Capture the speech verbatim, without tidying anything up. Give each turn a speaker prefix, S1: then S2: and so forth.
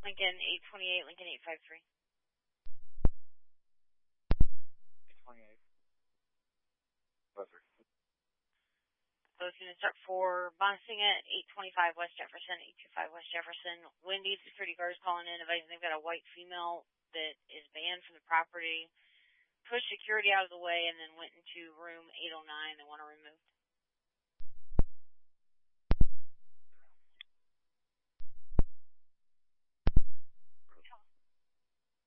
S1: Lincoln eight twenty-eight, Lincoln eight five three.
S2: eight twenty-eight. Buzzer.
S1: Those units start for Bonsinga at eight twenty-five West Jefferson, eight two five West Jefferson. Wendy, security guards calling in, advising they've got a white female that is banned from the property. Pushed security out of the way and then went into room eight oh nine. They want her removed.